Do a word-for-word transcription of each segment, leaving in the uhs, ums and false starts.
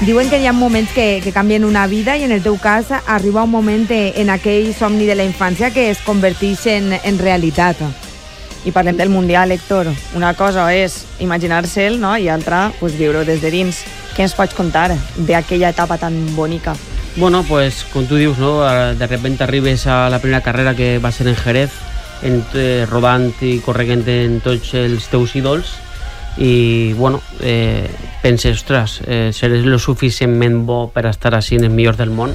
Diuen que hi ha moments que, que canvien una vida i en el teu cas arriba un moment en aquell somni de la infància que es converteix en, en realitat. I parlem del Mundial, Héctor. Una cosa és imaginar-se'l, no? I altra, pues, viure-ho des de dins. Què ens pots contar d'aquella etapa tan bonica? Bueno, pues com tu dius, no? De repente arribes a la primera carrera que va ser en Jerez, en, eh, rodant i corregent en tots els teus ídols, i bueno, eh, penses, ostres, eh, seré lo suficientment bo per estar així en els millors del món.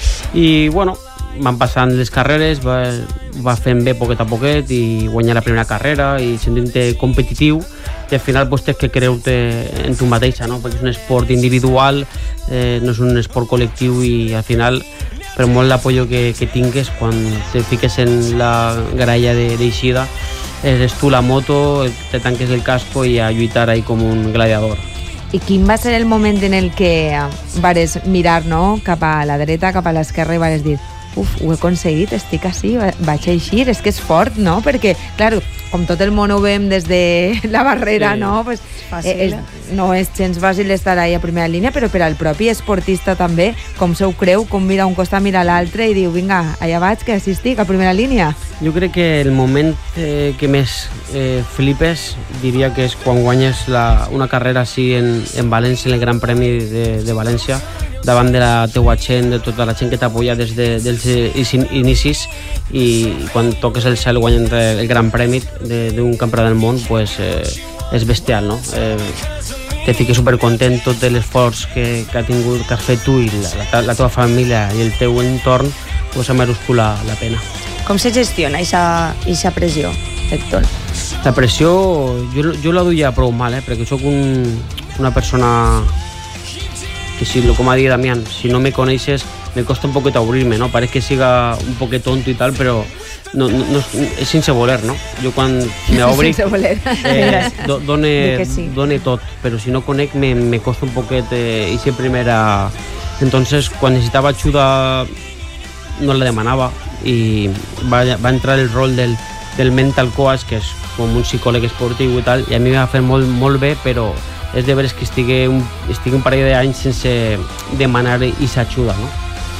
I bueno, van passant les carreres, va, va fent bé poquet a poquet i guanyar la primera carrera i sentint-te competitiu, i al final pues, tens que creure en tu mateixa, no? Perquè és un esport individual, eh, no és un esport col·lectiu, i al final, per molt l'apoyo que, que tingues, quan te fiques en la gralla d'eixida, eres tu la moto, te tanques el casco i a lluitar ahí com un gladiador. I quin va ser el moment en el que vares mirar, no?, cap a la dreta, cap a l'esquerra, i vares dir, uf, ho he aconseguit, estic així, vaig eixir? És que és fort, no? Perquè, clar, com tot el món ho veiem des de la barrera, sí, no? Pues, eh, és, no és gens fàcil estar ahí a primera línia, però per al propi esportista també, com se ho creu, com mira un costat, mira l'altre i diu, vinga, allà vaig, que així estic, a primera línia. Jo crec que el moment eh, que més eh, flipes diria que és quan guanyes la, una carrera així en, en València, en el Gran Premi de, de València, davant de la teua gent, de tota la gent que t'apoya des de, dels inicis, i quan toques el cel guanyant el Gran Premi d'un campionat del món, pues, eh, és bestial, no? Eh, te fiques supercontent, tot l'esforç que, que ha tingut, que has fet tu i la, la, la teva família i el teu entorn, pues, ha merescut la, la pena. Com se gestiona aquesta pressió, Héctor? La pressió, jo, jo la duia prou mal, eh? Perquè soc un, una persona que, si, com ha dit Damián, si no me coneixes, me costa un poquet obrir-me, no? Pareix que siga un poquet tonto i tal, però no, no, no, és sense voler, no? Jo quan m'obric, eh, do, done, sí. done tot, però si no conec me, me costa un poquet eh, i ser primera. Entonces, quan necessitava ajuda no la demanava, i va, va entrar el rol del, del mental coach, que és com un psicòleg esportiu i tal, i a mi m'ha fet molt, molt bé, però és de veres que estigui un, estigui un parell d'anys sense demanar aquesta ajuda, no?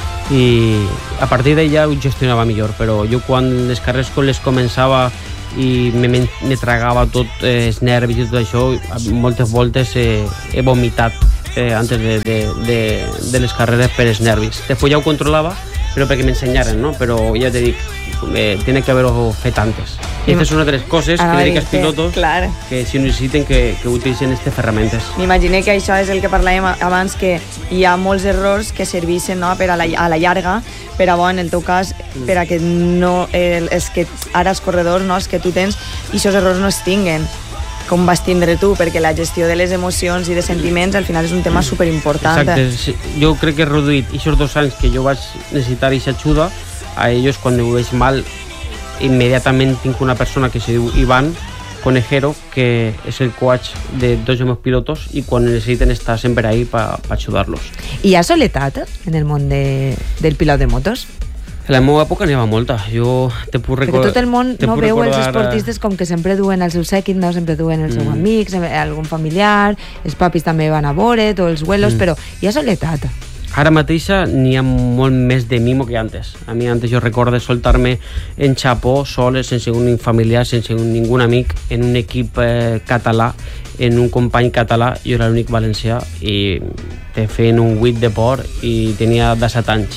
I a partir d'ella ho gestionava millor, però jo quan les carreres les començava i me, me tragava tot eh, els nervis i tot això, moltes voltes eh, he vomitat eh, antes de, de, de, de les carreres per els nervis. Després ja ho controlava, però perquè m'ensenyaren, no? Però ja te dic, eh, tiene que haberlo fet antes. I aquesta és una de les coses que li dic als pilotos, clar, que si necessiten que, que utilitzen aquestes ferramentes. M'imagino que això és el que parlàvem abans, que hi ha molts errors que serveixen, no, per a la, a la llarga, però bon, en el teu cas, per a que no, el, és que ara els corredors, no, els que tu tens, i aquests errors no es tinguen, com vas tindre tu, perquè la gestió de les emocions i de sentiments al final és un tema superimportant. Exacte, jo crec que he reduït aquests dos anys que jo vaig necessitar aquesta ajuda, a ells quan ho veig mal, immediatament tinc una persona que se diu Iván Conejero, que és el coach de tots els meus pilotos, i quan necessiten estar sempre ahí per pa ajudar-los. I hi ha soledat en el món de, del pilot de motos? En la meva època n'hi havia molta. Jo te puc recordar... Perquè tot el món no veu els esportistes com que sempre duen el seu sèquit, no? Sempre duen els seus mm. amics, algun familiar, els papis també van a veure, tots els vuelos, mm. però hi ha soledat. Ara mateixa n'hi ha molt més de mimo que antes. A mi antes jo recordo soltar-me en Chapó, sol, sense un familiar, sense un, ningú amic, en un equip eh, català, en un company català. Jo era l'únic valencià i te feien un vuit de port i tenia disset anys.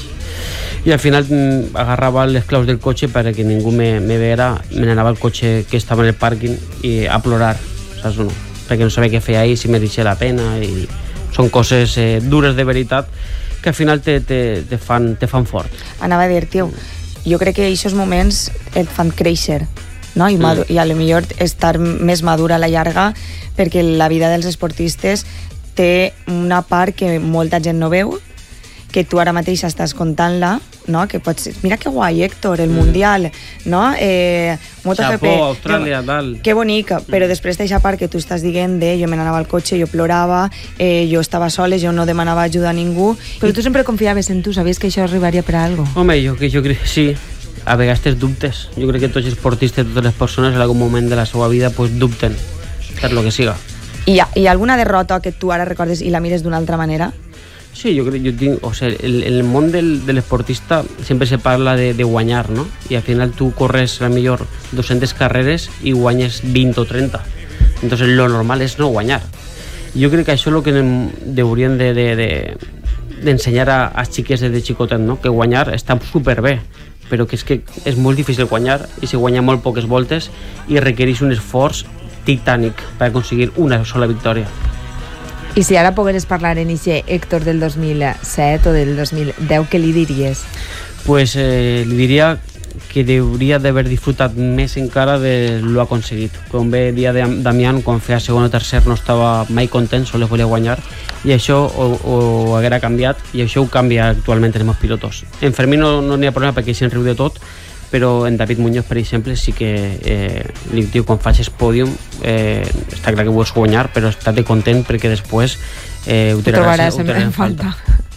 I al final agarrava les claus del cotxe perquè ningú me, me veera, me n'anava al cotxe que estava en el pàrquing i a plorar, saps o no? Perquè no sabia què feia ahí, si mereixia la pena, i són coses eh, dures de veritat que al final te, te, te, fan, te fan fort. Anava a dir, tio, jo crec que aquests moments et fan créixer, no? I, mm. i a lo millor estar més madura a la llarga, perquè la vida dels esportistes té una part que molta gent no veu, que tu ara mateix estàs contant-la, no? Que pots... Mira que guai, Héctor, el mm. Mundial, no? Eh, MotoGP. Chapó, Austràlia, tal. Que bonica, mm. però després d'aquesta part que tu estàs dient de jo me n'anava al cotxe, jo plorava, eh, jo estava sola, jo no demanava ajuda a ningú. Però i... tu sempre confiaves en tu, sabies que això arribaria per a algo? Home, jo, jo crec que sí. A vegades dubtes. Jo crec que tots els esportistes, totes les persones, en algun moment de la seva vida, pues, dubten per lo que siga. I hi ha, hi ha alguna derrota que tu ara recordes i la mires d'una altra manera? Sí, jo crec, jo tinc, o sigui, el, el món del, de l'esportista sempre se parla de, de guanyar, no? I al final tu corres a millor dues-centes carreres i guanyes vint o trenta. Entonces lo normal és no guanyar. Jo crec que això és el que deurien de, de, de, d'ensenyar a, a xiques des de xicotet, no? Que guanyar està superbé, però que és que és molt difícil guanyar i se guanya molt poques voltes i requereix un esforç titànic per aconseguir una sola victòria. I si ara pogueres parlar en ese Héctor del dos mil set o del dos mil deu, què li diries? Pues eh, li diria que hauria d'haver disfrutat més encara de lo aconseguit. Com bé dia de Damián, quan feia segon o tercer no estava mai content, sols volia guanyar, i això ho, ho haguera canviat, i això ho canvia actualment en els meus pilotos. En Fermín no n'hi ha problema perquè se'n riu de tot, però en David Muñoz, per exemple, sí que eh, li diu, quan facis pòdium eh, està clar que vols guanyar, però estate content perquè després eh, ho trobaràs en falta.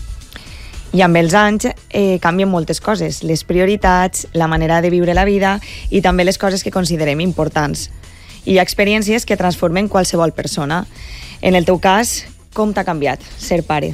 I amb els anys eh, canvien moltes coses, les prioritats, la manera de viure la vida i també les coses que considerem importants. I hi ha experiències que transformen qualsevol persona. En el teu cas, com t'ha canviat ser pare?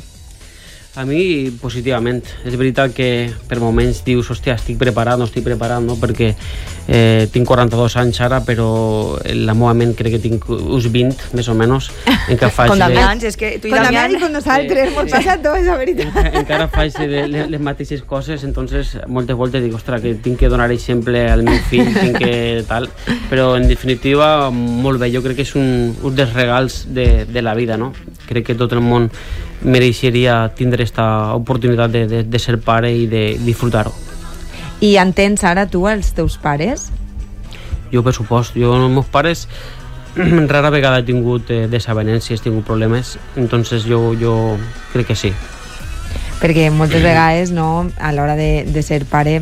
A mi, positivament. És veritat que per moments dius, hòstia, estic preparat, no estic preparat, no? Perquè eh, tinc quaranta-dos anys ara, però la meva ment crec que tinc uns vint, més o menys. Encara faig con Damián, de... és que tu i con Damián... Damián i con nosaltres, sí, mos passa sí. Tot, és la veritat. Encara, encara faig de les, les mateixes coses, entonces moltes voltes dic, ostres, que tinc que donar exemple al meu fill, tinc que tal... Però, en definitiva, molt bé. Jo crec que és un, un dels regals de, de la vida, no? Crec que tot el món mereixeria tindre esta oportunitat de, de, de ser pare i de disfrutar-ho. I entens ara tu els teus pares? Jo, per supost. Jo, els meus pares, rara vegada he tingut eh, desavenències, he tingut problemes, entonces jo, jo crec que sí. Perquè moltes vegades, no, a l'hora de, de ser pare,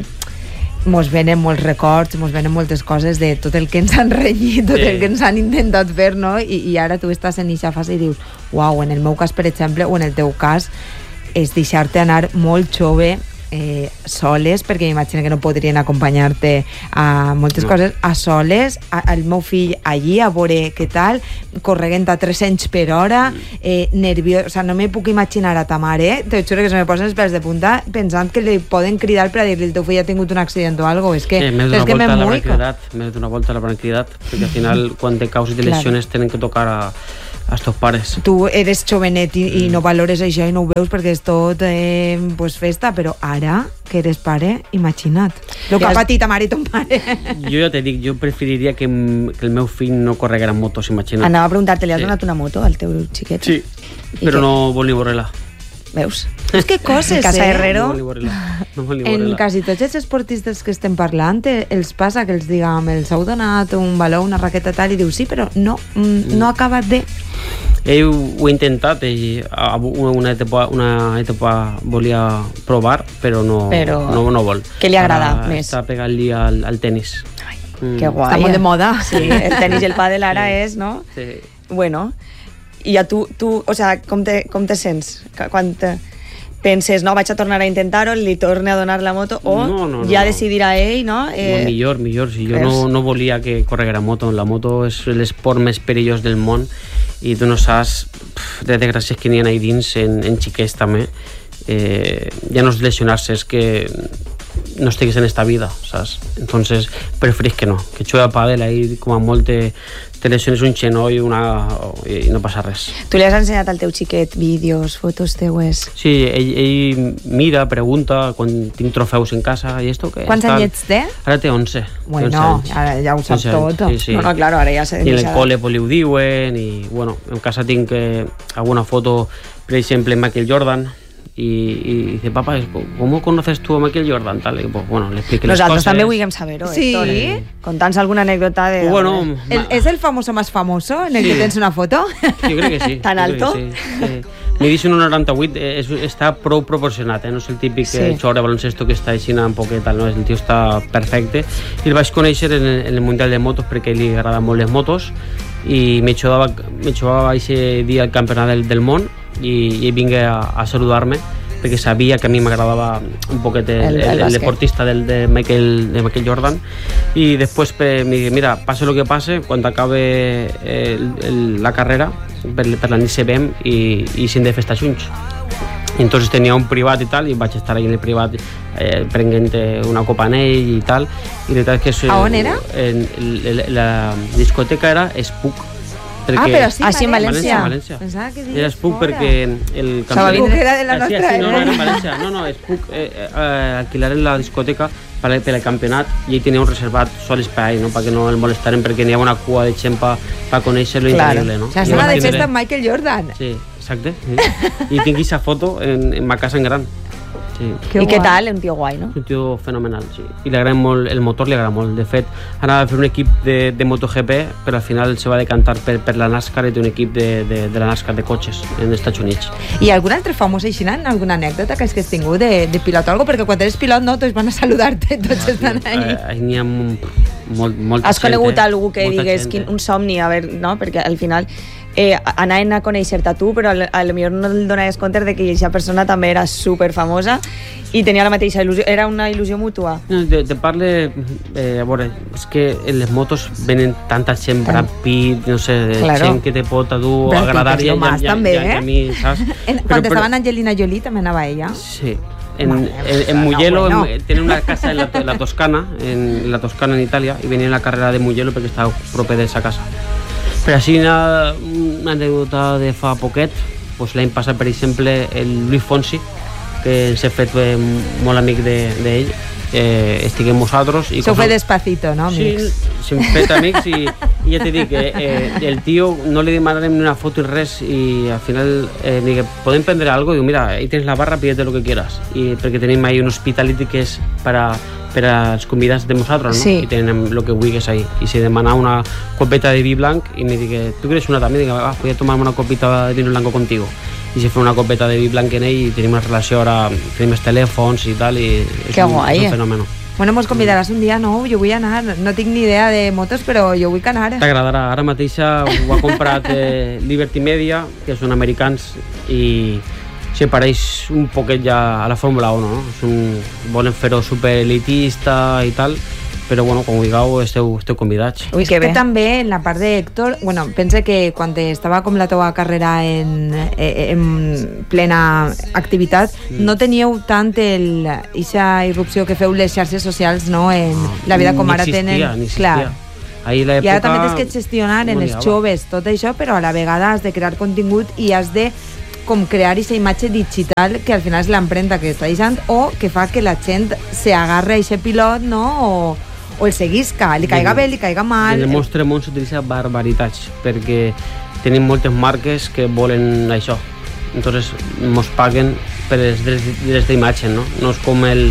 mos venen molts records, mos venen moltes coses de tot el que ens han renyit, tot sí. El que ens han intentat fer, no? I, i ara tu estàs en eixa fase i dius, uau, en el meu cas, per exemple, o en el teu cas, és deixar-te anar molt jove, eh, soles, perquè m'imagino que no podrien acompanyar-te a moltes no. coses, a soles, a, al meu fill allí, a veure què tal, correguent a tres-cents per hora, eh, nerviós, o sea, no me puc imaginar a ta mare, te juro que se me posen els pèls de punta pensant que li poden cridar per a dir-li el teu fill ha tingut un accident o algo, és que, eh, és que m'hem molt... M'he donat volta a la branquidat, perquè al final, quan te causes de lesiones, claro. Tenen que tocar a als teus pares. Tu eres jovenet i, mm. i no valores això i no ho veus perquè és tot eh, pues festa, però ara que eres pare, imagina't el que ha patit ta mare i ton pare. Jo ja te dic, jo preferiria que, que el meu fill no correguera en motos, imagina't. Anava a preguntar-te, li has sí. donat una moto al teu xiquet? Sí, I però que... no vol ni veure-la. Veus? És que coses, Casa eh? Herrero. No no en quasi tots els esportistes que estem parlant eh, els passa que els diguem els heu donat un baló, una raqueta tal i diu sí, però no, mm, no ha acabat de... Ell ho ha intentat, ell una etapa, una etapa volia provar, però no, però no, no vol. Què li agrada Ara més? Està pegant-li al, al tenis. Ai, mm. que guai. Està molt de moda. Sí, el tenis i el pàdel ara sí. és, no? Sí. Bueno, i a tu, tu o sea, com te, com te sents? Quan te penses, no, vaig a tornar a intentar-ho, li torne a donar la moto, o no, no, ja no. decidirà ell, no? Eh, no, millor, millor. Si jo no, no volia que correguera moto. La moto és l'esport més perillós del món i tu no saps pff, de desgràcies que n'hi ha ahí dins en, en xiquets també. Eh, ja no és lesionar-se, és que no estigues en esta vida, saps? Entonces preferís que no, que juega a pàdel ahí com a molt te, te lesiones un xenoll una, i no passa res. Tu li has ensenyat al teu xiquet vídeos, fotos teues? Sí, ell, ell mira, pregunta quan tinc trofeus en casa i esto que... Quants anyets té? Ara té onze. Bueno, ara ja ho sap tot. Sí, sí. No, no, claro, ara ja se... I en el cole pues, li ho diuen i bueno, en casa tinc eh, alguna foto, per exemple, Michael Jordan. Y, y dice, papá, ¿cómo conoces tú a Michael Jordan? Tal, y pues bueno, le expliqué las cosas. Nosaltres també vulguem saber-ho, sí. Héctor. Eh? Conta'ns alguna anècdota de... Bueno, el, ¿Es el famoso más famoso en el sí. que tens una foto? Jo crec que sí. ¿Tan alto? Sí. Eh, mi dice un noranta-vuit, eh, està prou proporcionat, eh? No és el típic sí. eh, xor de baloncesto que està així un poquet, no? El tio està perfecte. I el vaig conèixer en el, en el Mundial de Motos perquè li agraden molt les motos i me xovava, me xovava ese dia al campionat del, del món i, i vingué a, a saludar-me perquè sabia que a mi m'agradava un poquet el, el, el, el deportista del, de, Michael, de Michael Jordan i després me digué, mira, passe lo que passe, quan acabe el, el, la carrera per, per la nit se vem i, i s'hem de festar junts. I entonces tenia un privat i tal, i vaig estar ahí en el privat eh, prenent una copa en ell i tal. I la veritat és que... És, a on era? En, en, la discoteca era Spook. Perquè, ah, però sí, ah, sí, en València. València. Pensava que era Spook perquè el campionat... Spook era de la nostra... Sí, sí, no, no, era en València. No, no, Spook eh, eh, alquilaren la discoteca per, per al campionat i ell tenia un reservat sols per ell, no? Perquè no el molestaren, perquè n'hi havia una cua de gent per conèixer-lo increïble, no? O sigui, estava de festa amb Michael Jordan. Sí, exacte. Sí. I tinc aquesta foto en, en ma casa en gran. Sí. Que I què tal? Un tio guai, no? Un tio fenomenal, sí. I li agrada molt, el motor li agrada molt. De fet, anava a fer un equip de, de MotoGP, però al final se va decantar per, per la NASCAR i té un equip de, de, de la NASCAR de cotxes en els Estats Units. I algun altre famós així, alguna anècdota que has, que has tingut de, de pilot o alguna cosa? Perquè quan eres pilot, no, tots van a saludar-te, tots estan allà. Ahí n'hi ha molt, molta Has gent, conegut eh? algú que molta digués gent, quin, eh? un somni, a veure, no? Perquè al final eh, anaven a conèixer-te a tu, però a lo millor no et donaves compte de que aquesta persona també era super famosa i tenia la mateixa il·lusió, era una il·lusió mútua. No, te, te parle, eh, a veure, és que en les motos venen tanta gent, Brad Pitt, no sé, claro. gent que te pot a tu Brad agradar Pitt, i, más, i, també, i, i, eh? a mi, saps? En, Però, quan però, estaven Angelina Jolie també anava ella. Sí. En, Madre, en, en no, Mugello bueno. en, tiene una casa en la, en la Toscana, en la Toscana en Italia, i venia en la carrera de Mugello perquè estava proper d'esa casa. Però així una, una anècdota de fa poquet, pues l'any passat, per exemple, el Luis Fonsi, que ens he fet eh, molt amic d'ell, de, eh, estiguem nosaltres. Això fue despacito, no, amics? Sí, s'hem fet amics i, i ja t'he dit que eh, el tio no li demanarem ni una foto i res i al final eh, li dic, podem prendre algo? I diu, mira, ahí tens la barra, pídete lo que quieras. I perquè tenim ahí un hospitality que és para per als convidats de nosaltres, ¿no? Sí. I tenen lo que vulguis ahí. I si demana una copeta de vi blanc i me digue, ¿tú quieres una también? Diga, ah, voy a tomarme una copita de vino blanco contigo. I si fa una copeta de vi blanc en ell i tenim una relació ara, tenim els telèfons i tal, i és, que un, guai, és eh? un fenomen. Bueno, mos convidaràs un dia, no? Jo vull anar, no tinc ni idea de motos, però jo vull anar. T'agradarà. Ara mateixa ho ha comprat eh, Liberty Media, que són americans, i se pareix un poquet ja a la Fórmula uno, no? És un, volen fer-ho superelitista i tal, però bueno, com ho digueu, esteu, esteu convidats. Ui, És que que bé. també en la part de Héctor, bueno, pense que quan estava com la teva carrera en, en plena activitat, mm. no teníeu tant el, ixa irrupció que feu les xarxes socials, no?, en no, la vida com ni ara existia, tenen. Ni existia. Clar. Ahí la I ara època... també tens que gestionar en els joves tot això, però a la vegada has de crear contingut i has de com crear aquesta imatge digital que al final és l'empremta que està deixant o que fa que la gent se agarre a aquest pilot, no?, o, o el seguisca, li caiga bé, li caiga mal. En el nostre món s'utilitza barbaritats perquè tenim moltes marques que volen això, entonces ens paguen per els drets d'imatge, no? No és com el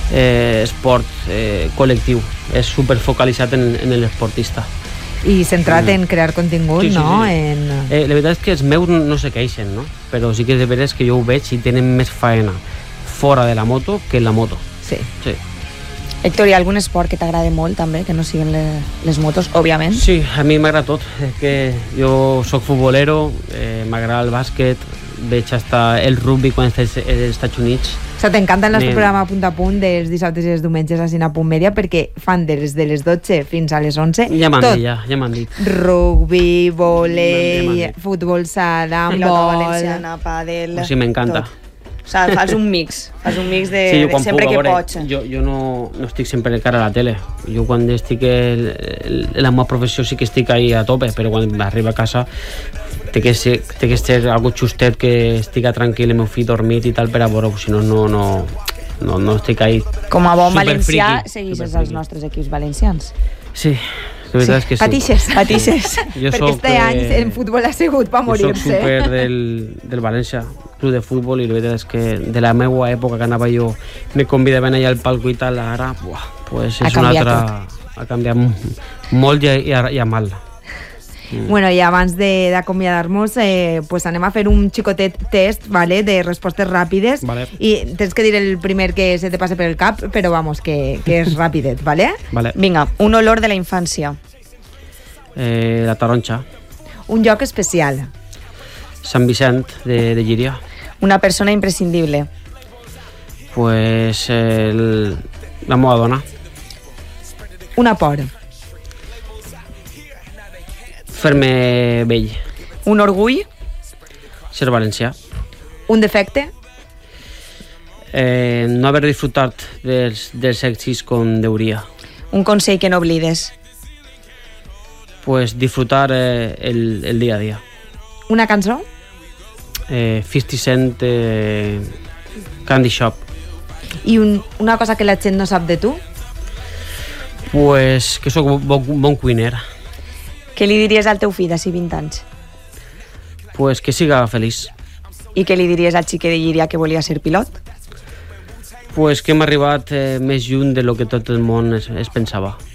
eh, esport eh, col·lectiu, és superfocalitzat en, en l'esportista i centrat mm. en crear contingut, sí, sí, no? Sí. En... Eh, la veritat és que els meus no se queixen, no? Però sí que de veres que jo ho veig i tenen més faena fora de la moto que en la moto. Sí. Sí. Héctor, hi ha algun esport que t'agrada molt també, que no siguin les, les motos, òbviament? Sí, a mi m'agrada tot. És que jo soc futbolero, eh, m'agrada el bàsquet, veig hasta el rugby quan està als Estats Units. O sigui, t'encanta el nostre Anem. programa Punt a Punt dels dissabtes i els diumenges a Cine Punt Media perquè fan des de les dotze fins a les onze Ja m'han tot. dit, ja, ja m'han dit. Rugby, Ja volei, m'han dit. futbol sala, Pilota handbol... valenciana, pàdel... O sigui, m'encanta. tot. O sigui, fas un mix, fas un mix de, Sí, jo de quan sempre puc, que a veure, pots. jo, jo no, no estic sempre de cara a la tele. Jo quan estic en, en la meva professió sí que estic ahí a tope, però quan arribo a casa té que ser, té que ser algo justet que estiga tranquil, el meu fill dormit i tal, per a veure, si no, no, no, no, no estic ahí. Com a bon super valencià, friki, seguixes super els friki. nostres equips valencians. Sí, la veritat és que sí. Patixes. Patixes. Jo perquè soc, este any eh, en futbol ha sigut per Jo soc morir-se. super del, del València, club de futbol, i la veritat és que de la meva època que anava jo, me convidaven allà al palco i tal, ara, buah, pues Ha és una canviat altra... Ha canviat molt i, i, a, i a mal. Mm. Bueno, i abans de- d'acomiadar-nos, eh, pues anem a fer un xicotet test, ¿vale?, de respostes ràpides. Vale. I tens que dir el primer que se te passe per el cap, però vamos, que, que és rapidet, ¿vale? Vale. Vinga, un olor de la infància. Eh, la taronja. Un lloc especial. Sant Vicent de, de Llíria. Una persona imprescindible. Pues el, la meva dona. Una por. Fer-me vell. Un orgull. Ser valencià. Un defecte. Eh, no haver disfrutat dels, dels èxits com deuria. Un consell que no oblides. Pues disfrutar eh, el, el día a día. Una cançó? Eh, fifty Cent, eh, Candy Shop. I un, una cosa que la gent no sap de tu? Pues que sóc bon, bon cuiner. Què li diries al teu fill d'ací vint anys? Pues que siga feliç. I què li diries al xiquet de Llíria que volia ser pilot? Pues que hem arribat eh, més lluny de lo que tot el món es, es pensava.